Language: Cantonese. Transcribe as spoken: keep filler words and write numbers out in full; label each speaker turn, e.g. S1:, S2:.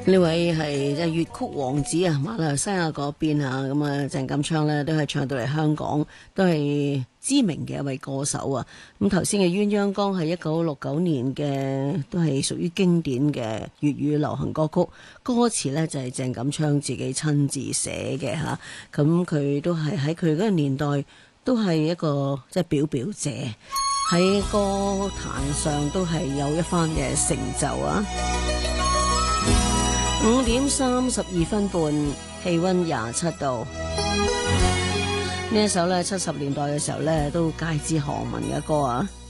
S1: 呢位係即係粵曲王子啊，馬來西亞嗰邊啊，咁啊鄭錦昌呢都係唱到嚟香港，都係知名嘅一位歌手啊。咁頭先嘅鴛鴦江係一九六九年嘅，都係屬於經典嘅粵語流行歌曲，歌詞呢就係鄭錦昌自己親自寫嘅吓。咁佢都係喺佢嗰個年代都係一個即係表表者，喺歌壇上都係有一番嘅成就啊。五點三十二分半，氣溫廿七度。呢一首呢，七十年代嘅時候呢，都街知巷聞嘅歌啊。